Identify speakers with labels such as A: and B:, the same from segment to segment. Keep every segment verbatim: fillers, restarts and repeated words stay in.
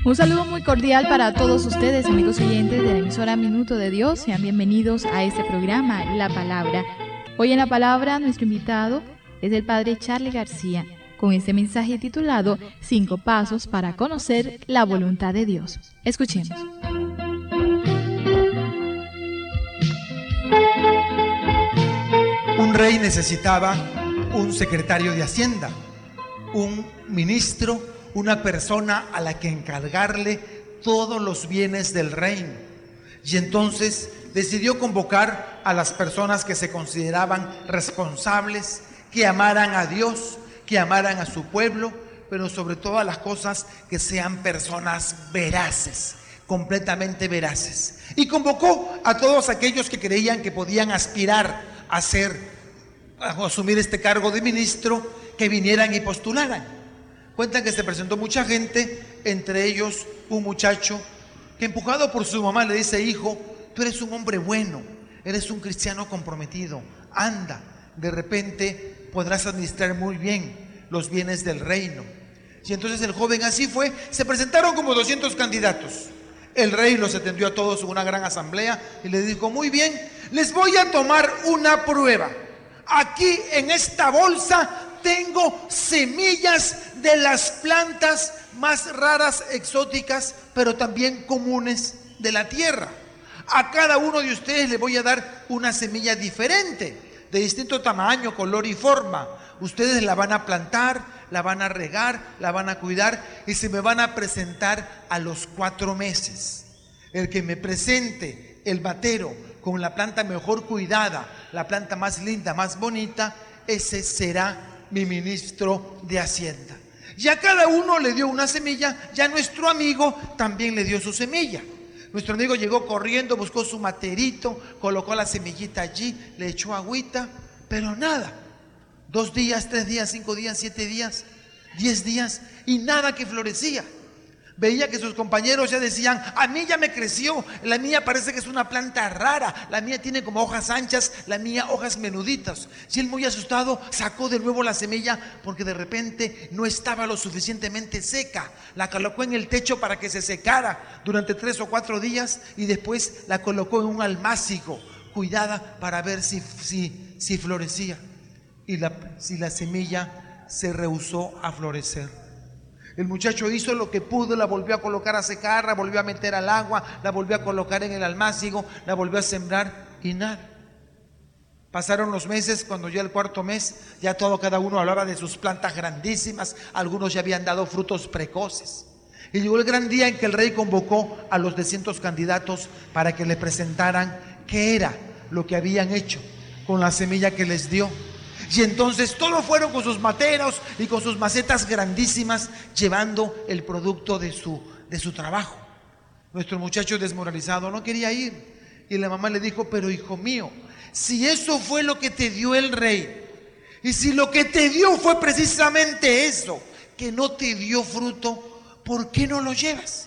A: Un saludo muy cordial para todos ustedes, amigos oyentes de la emisora Minuto de Dios. Sean bienvenidos a este programa, La Palabra. Hoy en La Palabra, nuestro invitado es el Padre Charlie García, con este mensaje titulado Cinco Pasos para conocer la voluntad de Dios. Escuchemos.
B: Un rey necesitaba un secretario de Hacienda, un ministro, una persona a la que encargarle todos los bienes del reino. Y entonces decidió convocar a las personas que se consideraban responsables, que amaran a Dios, que amaran a su pueblo, pero sobre todas las cosas que sean personas veraces, completamente veraces. Y convocó a todos aquellos que creían que podían aspirar a ser, a asumir este cargo de ministro, que vinieran y postularan. Cuentan que se presentó mucha gente, entre ellos un muchacho que, empujado por su mamá, le dice: hijo, tú eres un hombre bueno, eres un cristiano comprometido, anda, de repente podrás administrar muy bien los bienes del reino. Y entonces el joven así fue. Se presentaron como doscientos candidatos. El rey los atendió a todos en una gran asamblea y les dijo: muy bien, les voy a tomar una prueba. Aquí en esta bolsa tengo semillas de las plantas más raras, exóticas, pero también comunes de la tierra. A cada uno de ustedes le voy a dar una semilla diferente, de distinto tamaño, color y forma. Ustedes la van a plantar, la van a regar, la van a cuidar y se me van a presentar a los cuatro meses. El que me presente el matero con la planta mejor cuidada, la planta más linda, más bonita, ese será mi ministro de Hacienda. Y a cada uno le dio una semilla, ya nuestro amigo también le dio su semilla. Nuestro amigo llegó corriendo, buscó su materito, colocó la semillita allí, le echó agüita, pero nada. Dos días, tres días, cinco días, siete días, diez días, y nada que florecía. Veía que sus compañeros ya decían: a mí ya me creció, la mía parece que es una planta rara, la mía tiene como hojas anchas, la mía hojas menuditas. Y él, muy asustado, sacó de nuevo la semilla porque de repente no estaba lo suficientemente seca. La colocó en el techo para que se secara durante tres o cuatro días y después la colocó en un almácigo, cuidada para ver si, si, si florecía. Y la, si la semilla se rehusó a florecer. El muchacho hizo lo que pudo, la volvió a colocar a secar, la volvió a meter al agua, la volvió a colocar en el almácigo, la volvió a sembrar y nada. Pasaron los meses, cuando ya el cuarto mes, ya todo, cada uno hablaba de sus plantas grandísimas, algunos ya habían dado frutos precoces. Y llegó el gran día en que el rey convocó a los doscientos candidatos para que le presentaran qué era lo que habían hecho con la semilla que les dio. Y entonces todos fueron con sus materos y con sus macetas grandísimas, llevando el producto de su, de su trabajo. Nuestro muchacho, desmoralizado, no quería ir. Y la mamá le dijo: pero hijo mío, si eso fue lo que te dio el rey, y si lo que te dio fue precisamente eso, que no te dio fruto, ¿por qué no lo llevas?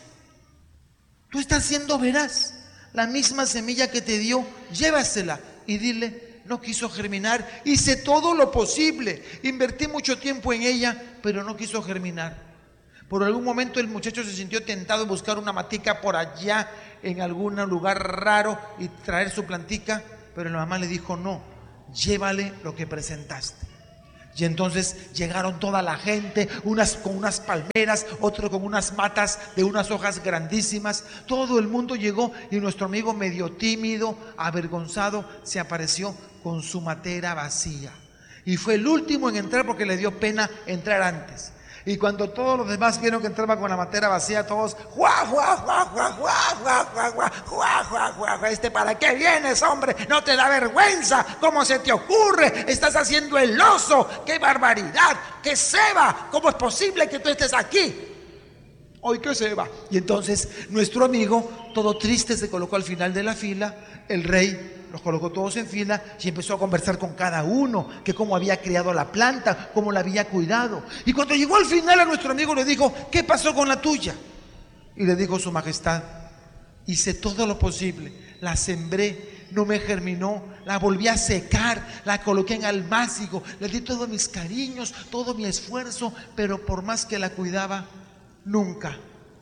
B: Tú estás siendo veraz. La misma semilla que te dio, llévasela y dile: no quiso germinar, hice todo lo posible, invertí mucho tiempo en ella, pero no quiso germinar. Por algún momento el muchacho se sintió tentado de buscar una matica por allá, en algún lugar raro, y traer su plantica, pero la mamá le dijo: no, llévale lo que presentaste. Y entonces llegaron toda la gente, unas con unas palmeras, otros con unas matas de unas hojas grandísimas. Todo el mundo llegó y nuestro amigo, medio tímido, avergonzado, se apareció con su matera vacía. Y fue el último en entrar porque le dio pena entrar antes. Y cuando todos los demás vieron que entraba con la matera vacía, todos: ¡Juá, juá, juá, juá, juá, juá, juá, juá, juá, juá, juá, juá! Este, ¿para qué vienes, hombre? ¿No te da vergüenza? ¿Cómo se te ocurre? Estás haciendo el oso. ¡Qué barbaridad! ¡Qué ceba! ¿Cómo es posible que tú estés aquí? ¡Ay, qué ceba! Y entonces nuestro amigo, todo triste, se colocó al final de la fila. El rey los colocó todos en fila y empezó a conversar con cada uno, que cómo había criado la planta, cómo la había cuidado. Y cuando llegó al final, a nuestro amigo le dijo: ¿qué pasó con la tuya? Y le dijo: su majestad, hice todo lo posible, la sembré, no me germinó, la volví a secar, la coloqué en almácigo, le di todos mis cariños, todo mi esfuerzo, pero por más que la cuidaba, nunca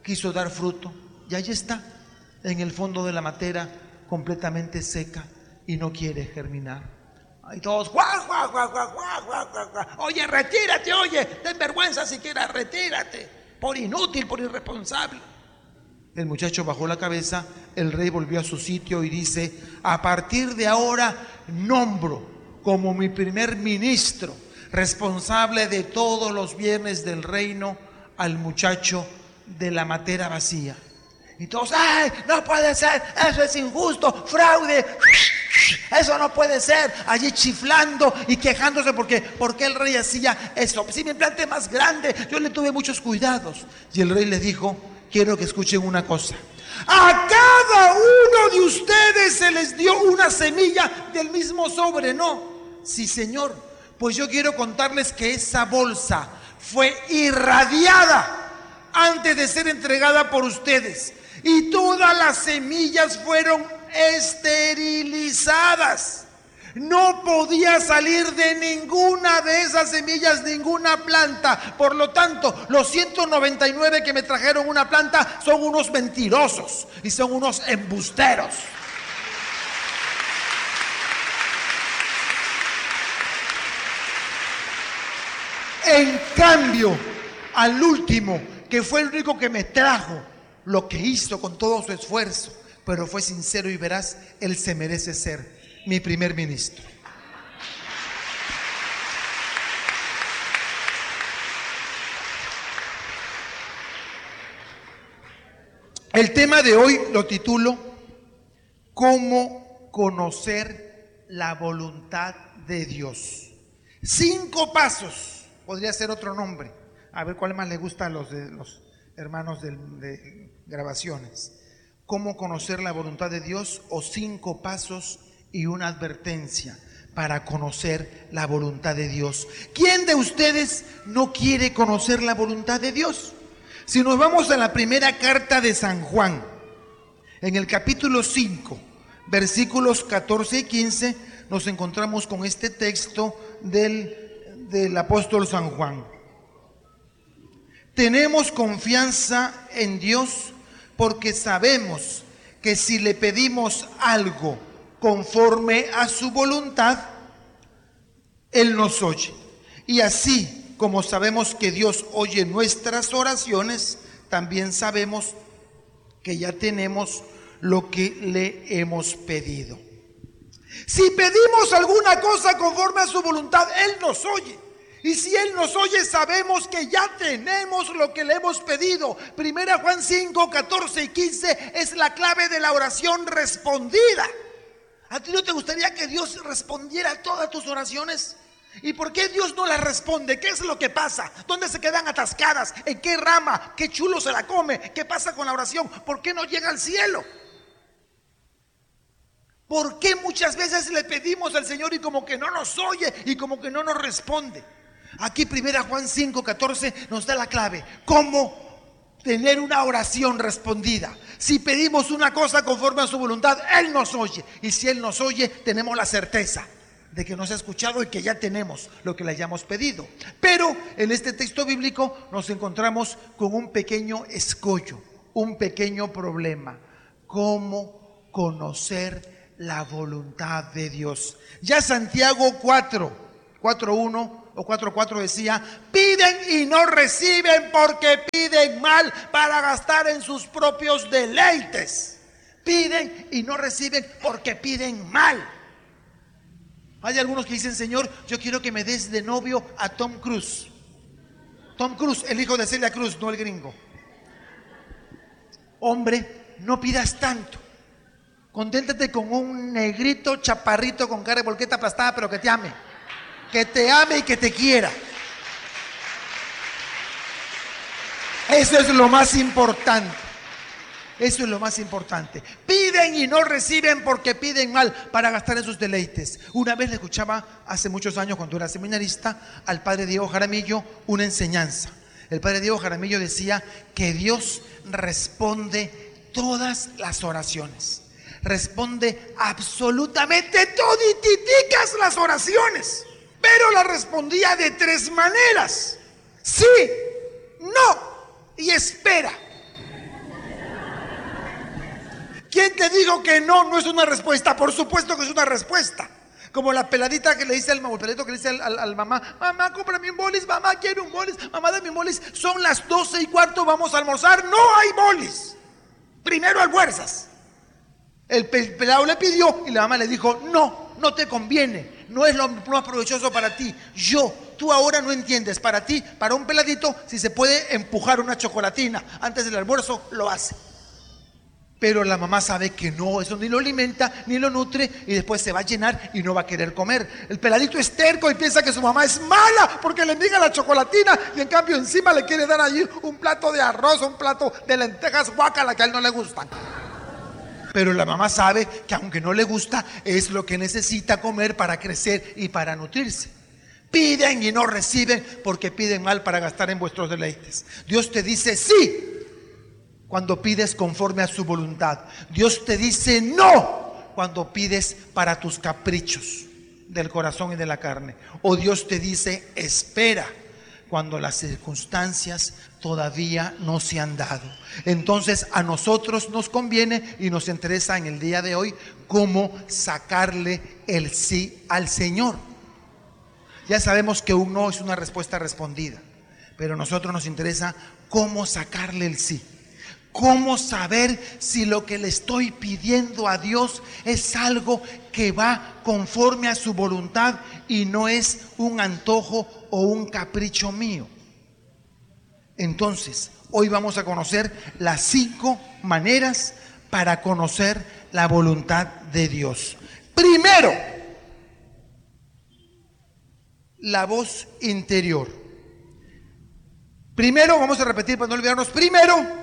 B: quiso dar fruto y ahí está, en el fondo de la matera, completamente seca y no quiere germinar. Ahí todos, ¡guau, guau, guau, guau, guau, guau, guau, guau! Oye, retírate, oye, ten vergüenza siquiera, retírate, por inútil, por irresponsable. El muchacho bajó la cabeza, el rey volvió a su sitio y dice: a partir de ahora nombro como mi primer ministro, responsable de todos los bienes del reino, al muchacho de la matera vacía. Y todos, ¡ay, no puede ser! Eso es injusto, fraude, eso no puede ser. Allí chiflando y quejándose porque, porque el rey hacía eso. Si mi planta es más grande, yo le tuve muchos cuidados. Y el rey les dijo: quiero que escuchen una cosa. A cada uno de ustedes se les dio una semilla del mismo sobre, ¿no? Sí, señor. Pues yo quiero contarles que esa bolsa fue irradiada antes de ser entregada por ustedes. Y todas las semillas fueron esterilizadas. No podía salir de ninguna de esas semillas ninguna planta. Por lo tanto, los ciento noventa y nueve que me trajeron una planta son unos mentirosos y son unos embusteros. En cambio, al último, que fue el único que me trajo lo que hizo con todo su esfuerzo, pero fue sincero y veraz, él se merece ser mi primer ministro. El tema de hoy lo titulo ¿Cómo conocer la voluntad de Dios? Cinco pasos, podría ser otro nombre. A ver cuál más le gusta a los, de, los hermanos de, de grabaciones. ¿Cómo conocer la voluntad de Dios? O cinco pasos y una advertencia para conocer la voluntad de Dios. ¿Quién de ustedes no quiere conocer la voluntad de Dios? Si nos vamos a la primera carta de San Juan, en el capítulo cinco, versículos catorce y quince, nos encontramos con este texto del, del apóstol San Juan. Tenemos confianza en Dios porque sabemos que si le pedimos algo conforme a su voluntad, Él nos oye. Y así como sabemos que Dios oye nuestras oraciones, también sabemos que ya tenemos lo que le hemos pedido. Si pedimos alguna cosa conforme a su voluntad, Él nos oye. Y si Él nos oye, sabemos que ya tenemos lo que le hemos pedido. Primera Juan cinco, catorce y quince es la clave de la oración respondida. ¿A ti no te gustaría que Dios respondiera a todas tus oraciones? ¿Y por qué Dios no las responde? ¿Qué es lo que pasa? ¿Dónde se quedan atascadas? ¿En qué rama? ¿Qué chulo se la come? ¿Qué pasa con la oración? ¿Por qué no llega al cielo? ¿Por qué muchas veces le pedimos al Señor y como que no nos oye y como que no nos responde? Aquí Primera Juan cinco, catorce nos da la clave. ¿Cómo tener una oración respondida? Si pedimos una cosa conforme a su voluntad, Él nos oye. Y si Él nos oye, tenemos la certeza de que nos ha escuchado y que ya tenemos lo que le hayamos pedido. Pero en este texto bíblico nos encontramos con un pequeño escollo, un pequeño problema. ¿Cómo conocer la voluntad de Dios? Ya Santiago cuatro, cuatro uno o cuatro cuatro decía: piden y no reciben porque piden mal para gastar en sus propios deleites. Piden y no reciben porque piden mal. Hay algunos que dicen: Señor, yo quiero que me des de novio a Tom Cruise. Tom Cruise, el hijo de Celia Cruz, no el gringo. Hombre, no pidas tanto. Conténtate con un negrito chaparrito con cara de volqueta aplastada, pero que te ame. Que te ame y que te quiera. Eso es lo más importante. Eso es lo más importante. Piden y no reciben porque piden mal para gastar en sus deleites. Una vez le escuchaba hace muchos años, cuando era seminarista, al padre Diego Jaramillo una enseñanza. El padre Diego Jaramillo decía que Dios responde todas las oraciones. Responde absolutamente todititicas las oraciones. Pero la respondía de tres maneras: sí, no y espera. ¿Quién te dijo que no? No es una respuesta. Por supuesto que es una respuesta. Como la peladita que le dice al mamá, el peladito que le dice al, al, al mamá, mamá, cómprame un bolis, mamá, quiero un bolis, mamá, dame un bolis. Son las doce y cuarto, vamos a almorzar. No hay bolis. Primero almuerzas. El pelado le pidió y la mamá le dijo, no, no te conviene. No es lo más provechoso para ti. Yo, tú ahora no entiendes. Para ti, para un peladito, si se puede empujar una chocolatina antes del almuerzo, lo hace. Pero la mamá sabe que no, eso ni lo alimenta, ni lo nutre, y después se va a llenar y no va a querer comer. El peladito es terco y piensa que su mamá es mala porque le niega la chocolatina, y en cambio encima le quiere dar allí un plato de arroz, un plato de lentejas, guácala, que a él no le gustan. Pero la mamá sabe que aunque no le gusta, es lo que necesita comer para crecer y para nutrirse. Piden y no reciben porque piden mal para gastar en vuestros deleites. Dios te dice sí cuando pides conforme a su voluntad. Dios te dice no cuando pides para tus caprichos del corazón y de la carne. O Dios te dice espera cuando las circunstancias todavía no se han dado. Entonces a nosotros nos conviene y nos interesa en el día de hoy cómo sacarle el sí al Señor. Ya sabemos que un no es una respuesta respondida, pero a nosotros nos interesa cómo sacarle el sí. ¿Cómo saber si lo que le estoy pidiendo a Dios es algo que va conforme a su voluntad y no es un antojo o un capricho mío? Entonces, hoy vamos a conocer las cinco maneras para conocer la voluntad de Dios. Primero, la voz interior. Primero, vamos a repetir para no olvidarnos. Primero,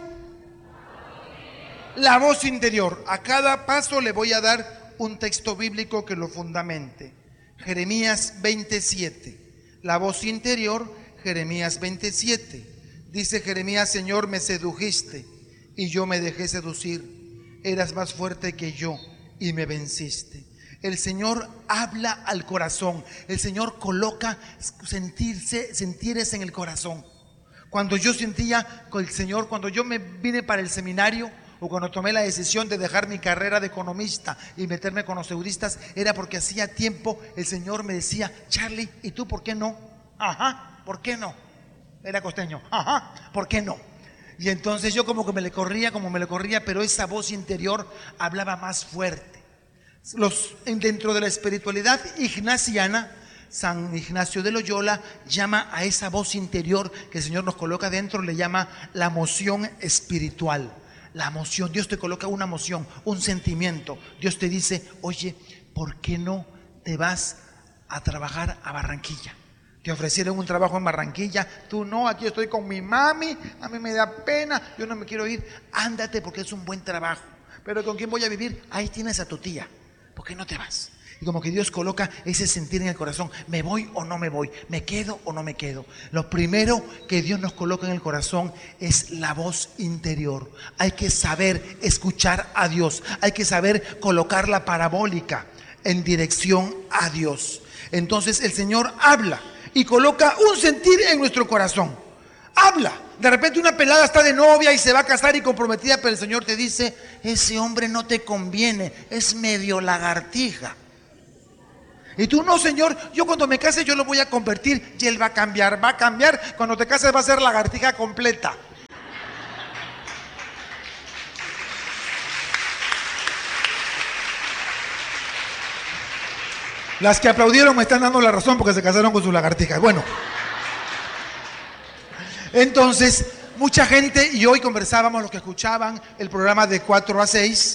B: la voz interior. A cada paso le voy a dar un texto bíblico que lo fundamente. Jeremías veintisiete. La voz interior, Jeremías veintisiete. Dice Jeremías, Señor, me sedujiste y yo me dejé seducir. Eras más fuerte que yo y me venciste. El Señor habla al corazón. El Señor coloca sentirse, sentires en el corazón. Cuando yo sentía con el Señor, cuando yo me vine para el seminario, o cuando tomé la decisión de dejar mi carrera de economista y meterme con los seguristas, era porque hacía tiempo el Señor me decía, Charlie, ¿y tú por qué no? Ajá, ¿por qué no? Era costeño, ajá, ¿por qué no? Y entonces yo como que me le corría, como me le corría, pero esa voz interior hablaba más fuerte. Los, dentro de la espiritualidad ignaciana, San Ignacio de Loyola llama a esa voz interior que el Señor nos coloca dentro, le llama la moción espiritual. La emoción, Dios te coloca una emoción, un sentimiento. Dios te dice, oye, ¿por qué no te vas a trabajar a Barranquilla? Te ofrecieron un trabajo en Barranquilla, tú no, aquí estoy con mi mami, a mí me da pena, yo no me quiero ir. Ándate porque es un buen trabajo. Pero ¿con quién voy a vivir? Ahí tienes a tu tía. ¿Por qué no te vas? Y como que Dios coloca ese sentir en el corazón, ¿me voy o no me voy? ¿Me quedo o no me quedo? Lo primero que Dios nos coloca en el corazón es la voz interior. Hay que saber escuchar a Dios, hay que saber colocar la parabólica en dirección a Dios. Entonces el Señor habla y coloca un sentir en nuestro corazón. Habla. De repente una pelada está de novia y se va a casar y comprometida, pero el Señor te dice, ese hombre no te conviene, es medio lagartija. Y tú, no, Señor, yo cuando me case yo lo voy a convertir y él va a cambiar, va a cambiar, cuando te cases va a ser lagartija completa. Las que aplaudieron me están dando la razón porque se casaron con sus lagartijas. Bueno, entonces, mucha gente, y hoy conversábamos los que escuchaban el programa de cuatro a seis,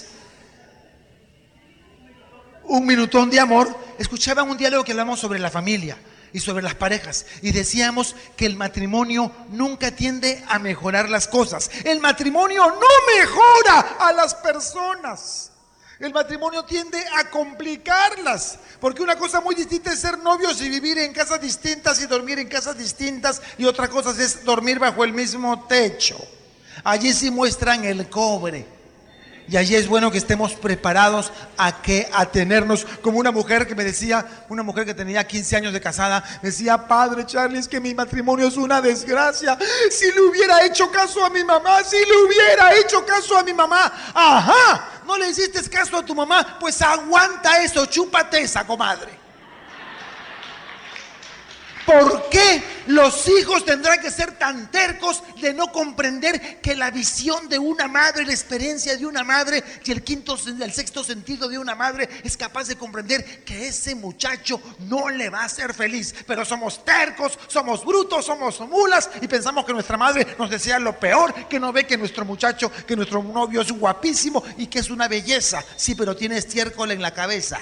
B: Un Minutón de Amor, escuchaban un diálogo que hablamos sobre la familia y sobre las parejas, y decíamos que el matrimonio nunca tiende a mejorar las cosas. El matrimonio no mejora a las personas. El matrimonio tiende a complicarlas, porque una cosa muy distinta es ser novios y vivir en casas distintas y dormir en casas distintas, y otra cosa es dormir bajo el mismo techo. Allí sí muestran el cobre. Y allí es bueno que estemos preparados a que a tenernos, como una mujer que me decía, una mujer que tenía quince años de casada, decía, padre Charlie, es que mi matrimonio es una desgracia. Si le hubiera hecho caso a mi mamá, si le hubiera hecho caso a mi mamá. Ajá, no le hiciste caso a tu mamá, pues aguanta eso, chúpate esa, comadre. ¿Por qué los hijos tendrán que ser tan tercos de no comprender que la visión de una madre, la experiencia de una madre y el quinto, el sexto sentido de una madre es capaz de comprender que ese muchacho no le va a ser feliz? Pero somos tercos, somos brutos, somos mulas y pensamos que nuestra madre nos desea lo peor, que no ve que nuestro muchacho, que nuestro novio es guapísimo y que es una belleza. Sí, pero tiene estiércol en la cabeza.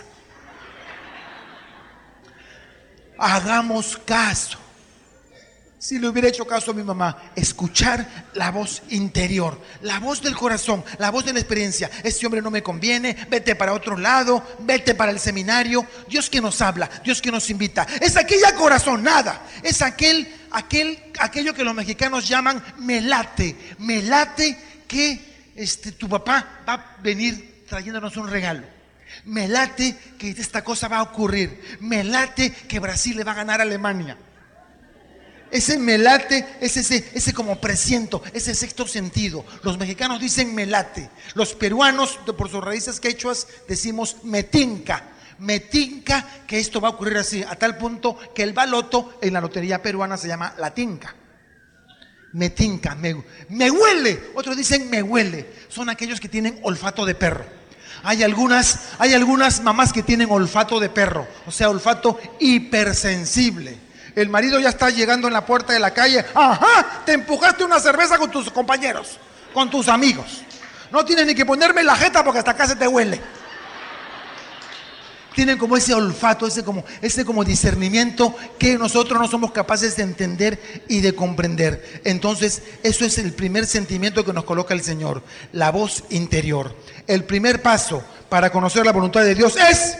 B: Hagamos caso. Si le hubiera hecho caso a mi mamá, escuchar la voz interior, la voz del corazón, la voz de la experiencia. Este hombre no me conviene, vete para otro lado, vete para el seminario. Dios que nos habla, Dios que nos invita. Es aquella corazonada, es aquel, aquel, aquello que los mexicanos llaman me late, me late que este, tu papá va a venir trayéndonos un regalo. Me late que esta cosa va a ocurrir. Me late que Brasil le va a ganar a Alemania. Ese me late es ese, ese como presiento, ese sexto sentido. Los mexicanos dicen me late. Los peruanos, por sus raíces quechuas, decimos me tinca. Me tinca que esto va a ocurrir así, a tal punto que el baloto en la lotería peruana se llama la tinca. Me tinca, me, me huele. Otros dicen me huele. Son aquellos que tienen olfato de perro. Hay algunas, hay algunas mamás que tienen olfato de perro, o sea, olfato hipersensible. El marido ya está llegando en la puerta de la calle. Ajá, te empujaste una cerveza con tus compañeros, con tus amigos. No tienes ni que ponerme la jeta porque hasta acá se te huele. Tienen como ese olfato, ese como, ese como discernimiento que nosotros no somos capaces de entender y de comprender. Entonces, eso es el primer sentimiento que nos coloca el Señor, la voz interior. El primer paso para conocer la voluntad de Dios es...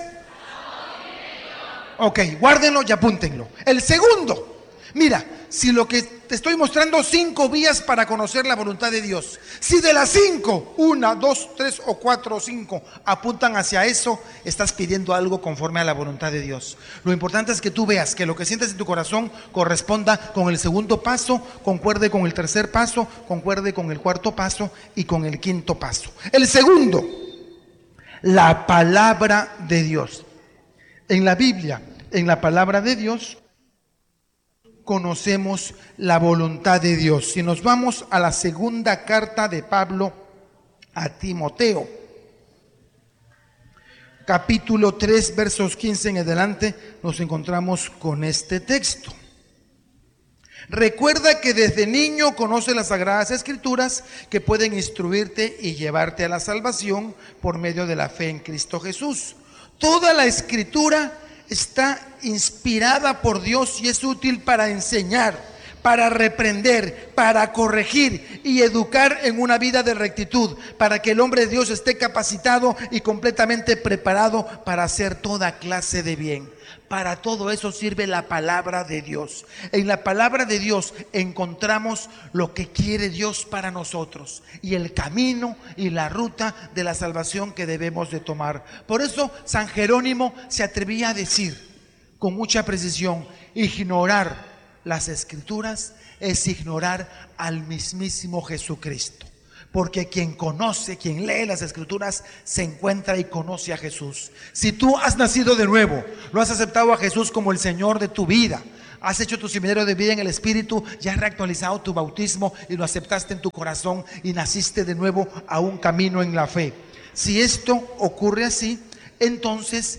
B: Ok, guárdenlo y apúntenlo. El segundo, mira, si lo que te estoy mostrando cinco vías para conocer la voluntad de Dios, si de las cinco, una, dos, tres o cuatro o cinco apuntan hacia eso, estás pidiendo algo conforme a la voluntad de Dios. Lo importante es que tú veas que lo que sientes en tu corazón corresponda con el segundo paso, concuerde con el tercer paso, concuerde con el cuarto paso y con el quinto paso. El segundo, la palabra de Dios. En la Biblia, en la palabra de Dios, conocemos la voluntad de Dios. Si nos vamos a la segunda carta de Pablo a Timoteo, capítulo tres, versos quince en adelante, nos encontramos con este texto. Recuerda que desde niño conoces las sagradas escrituras que pueden instruirte y llevarte a la salvación por medio de la fe en Cristo Jesús. Toda la escritura está inspirada por Dios y es útil para enseñar, para reprender, para corregir y educar en una vida de rectitud, para que el hombre de Dios esté capacitado y completamente preparado para hacer toda clase de bien. Para todo eso sirve la palabra de Dios. En la palabra de Dios encontramos lo que quiere Dios para nosotros y el camino y la ruta de la salvación que debemos de tomar. Por eso San Jerónimo se atrevía a decir con mucha precisión: ignorar las escrituras es ignorar al mismísimo Jesucristo. Porque quien conoce, quien lee las escrituras, se encuentra y conoce a Jesús. Si tú has nacido de nuevo, lo has aceptado a Jesús como el Señor de tu vida, has hecho tu seminario de vida en el Espíritu, ya has reactualizado tu bautismo y lo aceptaste en tu corazón y naciste de nuevo a un camino en la fe. Si esto ocurre así, entonces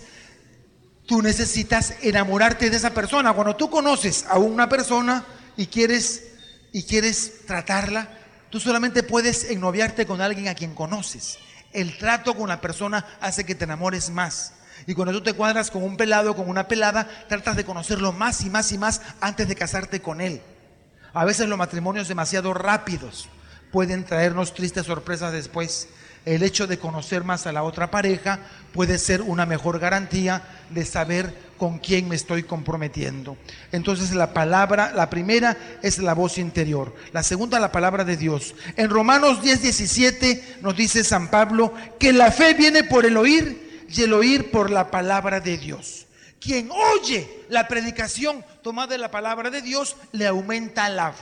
B: tú necesitas enamorarte de esa persona. Cuando tú conoces a una persona y quieres, y quieres tratarla, tú solamente puedes ennoviarte con alguien a quien conoces. El trato con la persona hace que te enamores más. Y cuando tú te cuadras con un pelado o con una pelada, tratas de conocerlo más y más y más antes de casarte con él. A veces los matrimonios demasiado rápidos pueden traernos tristes sorpresas después. El hecho de conocer más a la otra pareja puede ser una mejor garantía de saber con quién me estoy comprometiendo. Entonces la palabra, la primera es la voz interior. La segunda, la palabra de Dios. En Romanos diez, diecisiete nos dice San Pablo que la fe viene por el oír y el oír por la palabra de Dios. Quien oye la predicación tomada de la palabra de Dios le aumenta la fe.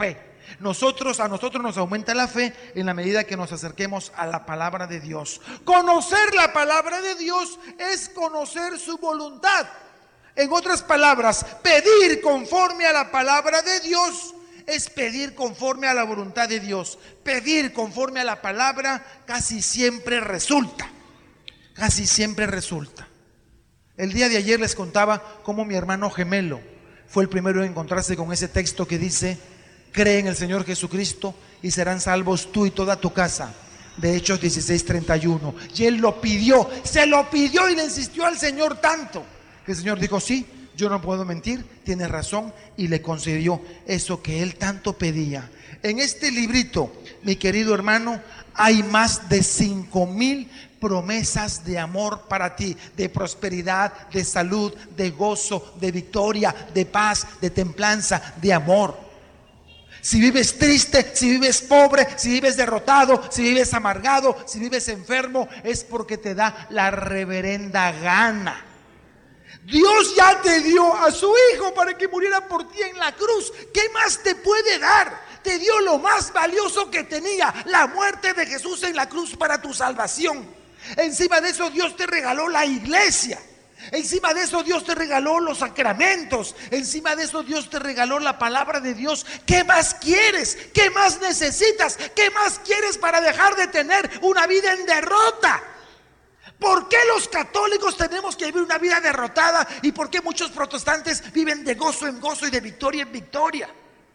B: Nosotros, a nosotros nos aumenta la fe en la medida que nos acerquemos a la palabra de Dios. Conocer la palabra de Dios es conocer su voluntad. En otras palabras, pedir conforme a la palabra de Dios es pedir conforme a la voluntad de Dios. Pedir conforme a la palabra casi siempre resulta. Casi siempre resulta. El día de ayer les contaba cómo mi hermano gemelo fue el primero en encontrarse con ese texto que dice: cree en el Señor Jesucristo y serán salvos tú y toda tu casa. De Hechos dieciséis treinta y uno. Y él lo pidió, se lo pidió y le insistió al Señor tanto que el Señor dijo: sí, yo no puedo mentir, tienes razón, y le concedió eso que él tanto pedía. En este librito, mi querido hermano, hay más de cinco mil promesas de amor para ti, de prosperidad, de salud, de gozo, de victoria, de paz, de templanza, de amor. Si vives triste, si vives pobre, si vives derrotado, si vives amargado, si vives enfermo, es porque te da la reverenda gana. Dios ya te dio a su Hijo para que muriera por ti en la cruz. ¿Qué más te puede dar? Te dio lo más valioso que tenía, la muerte de Jesús en la cruz para tu salvación. Encima de eso Dios te regaló la iglesia. Encima de eso Dios te regaló los sacramentos. Encima de eso Dios te regaló la palabra de Dios. ¿Qué más quieres? ¿Qué más necesitas? ¿Qué más quieres para dejar de tener una vida en derrota? ¿Por qué los católicos tenemos que vivir una vida derrotada? ¿Y por qué muchos protestantes viven de gozo en gozo y de victoria en victoria?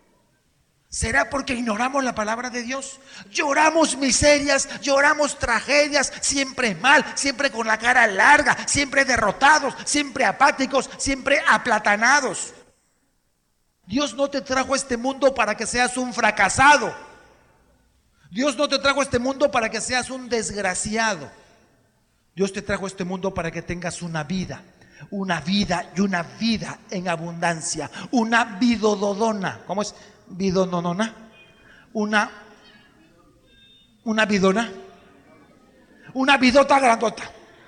B: ¿Será porque ignoramos la palabra de Dios? Lloramos miserias, lloramos tragedias, siempre mal, siempre con la cara larga, siempre derrotados, siempre apáticos, siempre aplatanados. Dios no te trajo a este mundo para que seas un fracasado. Dios no te trajo a este mundo para que seas un desgraciado. Dios te trajo a este mundo para que tengas una vida, una vida y una vida en abundancia, una vidododona. ¿Cómo es? Vidononona, una, una vidona, una vidota grandota.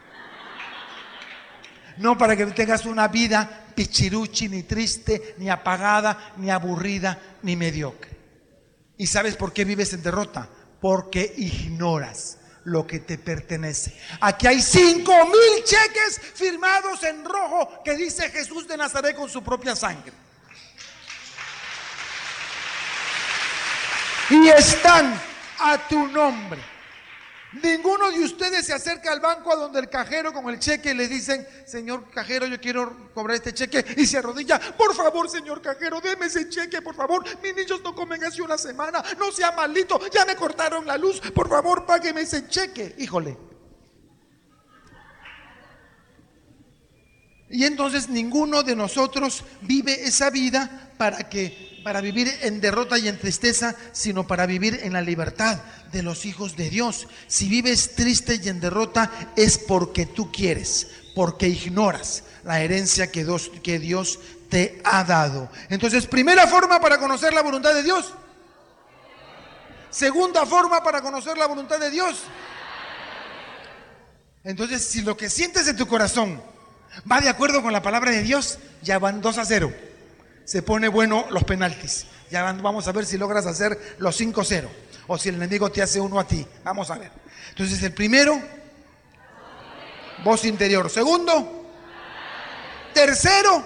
B: No para que tengas una vida pichiruchi, ni triste, ni apagada, ni aburrida, ni mediocre. ¿Y sabes por qué vives en derrota? Porque ignoras lo que te pertenece. Aquí hay cinco mil cheques firmados en rojo que dice Jesús de Nazaret con su propia sangre. Y están a tu nombre. Ninguno de ustedes se acerca al banco a donde el cajero con el cheque le dicen: señor cajero, yo quiero cobrar este cheque, y se arrodilla: por favor, señor cajero, deme ese cheque, por favor, mis niños no comen hace una semana, no sea maldito, ya me cortaron la luz, por favor, págueme ese cheque. Híjole. Y entonces ninguno de nosotros vive esa vida para que para vivir en derrota y en tristeza, sino para vivir en la libertad de los hijos de Dios. Si vives triste y en derrota es porque tú quieres, porque ignoras la herencia que Dios, que Dios te ha dado. Entonces, primera forma para conocer la voluntad de Dios. Segunda forma para conocer la voluntad de Dios. Entonces, si lo que sientes en tu corazón va de acuerdo con la palabra de Dios, ya van dos a cero. Se pone bueno los penaltis. Ya van, vamos a ver si logras hacer los cinco a cero o si el enemigo te hace uno a ti. Vamos a ver. Entonces, el primero, voz interior. Segundo, tercero,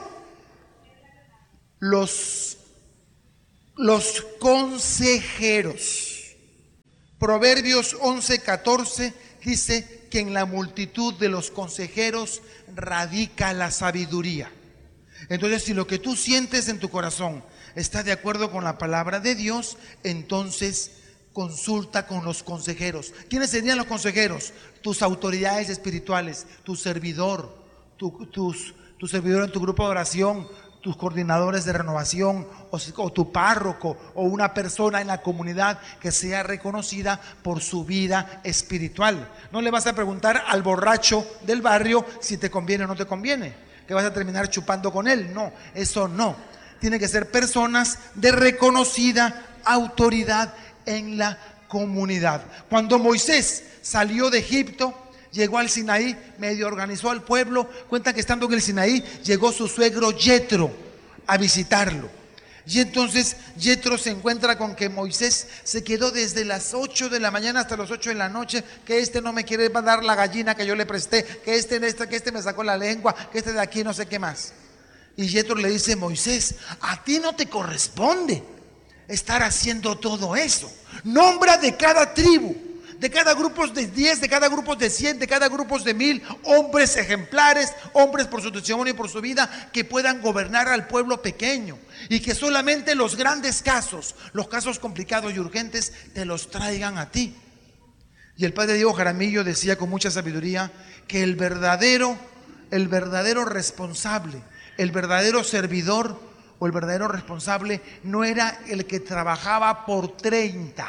B: los, los consejeros. Proverbios once catorce dice que en la multitud de los consejeros radica la sabiduría. Entonces, si lo que tú sientes en tu corazón está de acuerdo con la palabra de Dios, entonces consulta con los consejeros. ¿Quiénes serían los consejeros? Tus autoridades espirituales, tu servidor, tu, tus, tu servidor en tu grupo de oración, tus coordinadores de renovación, o, o tu párroco, o una persona en la comunidad que sea reconocida por su vida espiritual. No le vas a preguntar al borracho del barrio si te conviene o no te conviene, que vas a terminar chupando con él. No, eso no. Tiene que ser personas de reconocida autoridad en la comunidad. Cuando Moisés salió de Egipto, llegó al Sinaí, medio organizó al pueblo. Cuenta que estando en el Sinaí llegó su suegro Yetro a visitarlo. Y entonces Yetro se encuentra con que Moisés se quedó desde las ocho de la mañana hasta las ocho de la noche, que este no me quiere dar la gallina que yo le presté, que este, que este me sacó la lengua, que este de aquí no sé qué más. Y Yetro le dice: Moisés, a ti no te corresponde estar haciendo todo eso. Nombra de cada tribu, de cada grupo de diez, de cada grupo de cien, de cada grupo de mil, hombres ejemplares, hombres por su testimonio y por su vida, que puedan gobernar al pueblo pequeño, y que solamente los grandes casos, los casos complicados y urgentes, te los traigan a ti. Y el padre Diego Jaramillo decía con mucha sabiduría que el verdadero, el verdadero responsable, el verdadero servidor o el verdadero responsable no era el que trabajaba por treinta,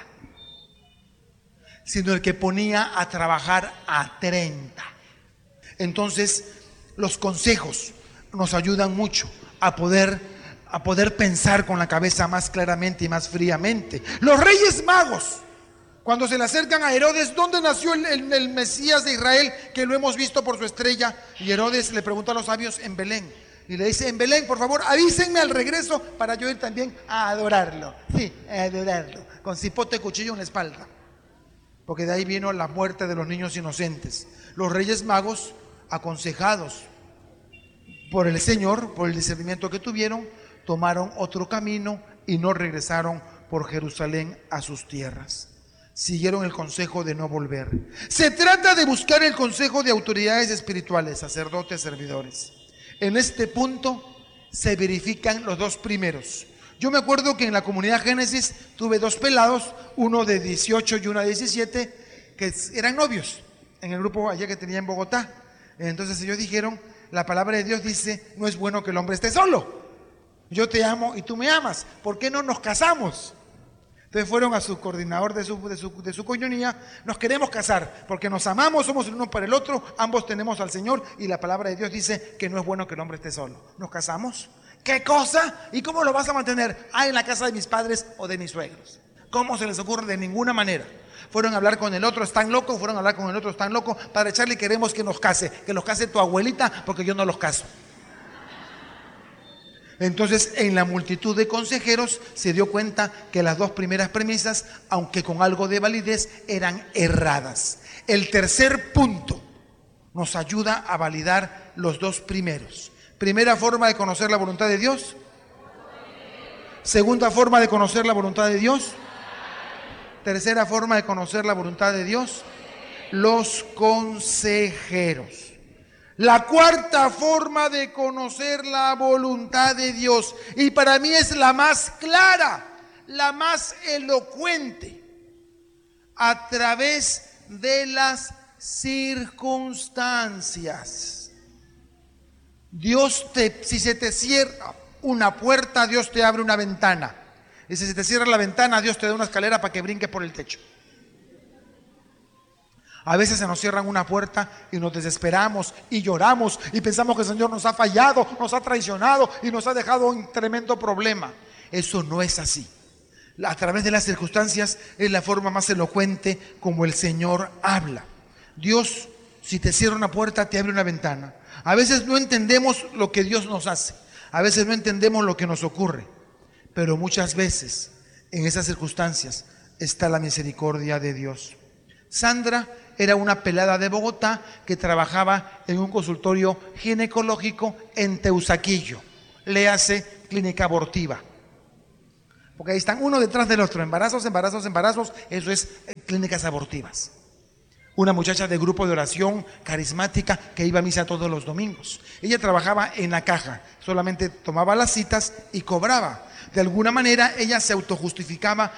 B: sino el que ponía a trabajar a treinta. Entonces, los consejos nos ayudan mucho a poder, a poder pensar con la cabeza más claramente y más fríamente. Los reyes magos, cuando se le acercan a Herodes: ¿dónde nació el, el, el Mesías de Israel, que lo hemos visto por su estrella? Y Herodes le preguntó a los sabios: en Belén. Y le dice: en Belén, por favor, avísenme al regreso para yo ir también a adorarlo. Sí, a adorarlo, con cipote cuchillo en la espalda. Porque de ahí vino la muerte de los niños inocentes. Los reyes magos, aconsejados por el Señor, por el discernimiento que tuvieron, tomaron otro camino y no regresaron por Jerusalén a sus tierras. Siguieron el consejo de no volver. Se trata de buscar el consejo de autoridades espirituales, sacerdotes, servidores. En este punto se verifican los dos primeros. Yo me acuerdo que en la comunidad Génesis tuve dos pelados, uno de dieciocho y una de diecisiete, que eran novios en el grupo allá que tenía en Bogotá. Entonces ellos dijeron: la palabra de Dios dice: no es bueno que el hombre esté solo. Yo te amo y tú me amas, ¿por qué no nos casamos? Entonces fueron a su coordinador de su, de su, de su coñonía: nos queremos casar porque nos amamos, somos el uno para el otro, ambos tenemos al Señor y la palabra de Dios dice que no es bueno que el hombre esté solo. ¿Nos casamos? ¿Qué cosa? ¿Y cómo lo vas a mantener? Ah, en la casa de mis padres o de mis suegros. ¿Cómo se les ocurre? De ninguna manera. Fueron a hablar con el otro: están locos. Fueron a hablar con el otro: están locos. Padre Charlie, queremos que nos case, que los case tu abuelita, porque yo no los caso. Entonces, en la multitud de consejeros se dio cuenta que las dos primeras premisas, aunque con algo de validez, eran erradas. El tercer punto nos ayuda a validar los dos primeros. Primera forma de conocer la voluntad de Dios. Segunda forma de conocer la voluntad de Dios. Tercera forma de conocer la voluntad de Dios: los consejeros. La cuarta forma de conocer la voluntad de Dios, y para mí es la más clara, la más elocuente, a través de las circunstancias. Dios te, si se te cierra una puerta, Dios te abre una ventana. Y si se te cierra la ventana, Dios te da una escalera para que brinques por el techo. A veces se nos cierran una puerta y nos desesperamos y lloramos y pensamos que el Señor nos ha fallado, nos ha traicionado y nos ha dejado un tremendo problema. Eso no es así. A través de las circunstancias es la forma más elocuente como el Señor habla. Dios, si te cierra una puerta, te abre una ventana. A veces no entendemos lo que Dios nos hace. A veces no entendemos lo que nos ocurre. Pero muchas veces en esas circunstancias está la misericordia de Dios. Sandra era una pelada de Bogotá que trabajaba en un consultorio ginecológico en Teusaquillo. Le hace clínica abortiva. Porque ahí están uno detrás del otro, embarazos, embarazos, embarazos. Eso es clínicas abortivas. Una muchacha de grupo de oración carismática que iba a misa todos los domingos. Ella trabajaba en la caja, solamente tomaba las citas y cobraba. De alguna manera ella se autojustificaba